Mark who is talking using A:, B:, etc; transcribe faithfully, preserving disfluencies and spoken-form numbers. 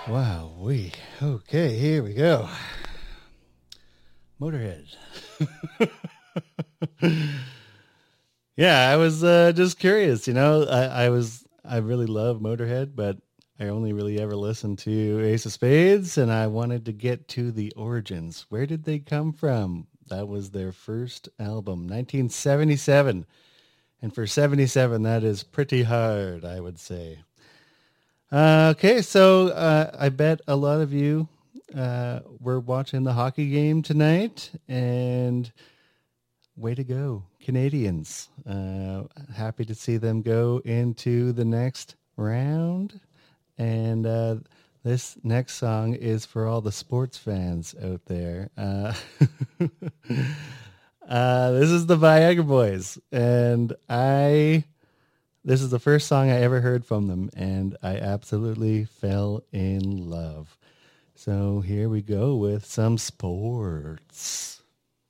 A: Wow, we okay. Here we go. Motorhead. Yeah, I was uh, just curious. You know, I, I was I really love Motorhead, but I only really ever listened to Ace of Spades, and I wanted to get to the origins. Where did they come from? That was their first album, nineteen seventy-seven, and for seventy-seven, that is pretty hard, I would say. Uh, okay, so uh, I bet a lot of you uh, were watching the hockey game tonight, and way to go, Canadians. Uh, happy to see them go into the next round. And uh, this next song is for all the sports fans out there. Uh, uh, this is the Viagra Boys, and I this is the first song I ever heard from them, and I absolutely fell in love. So here we go with some sports.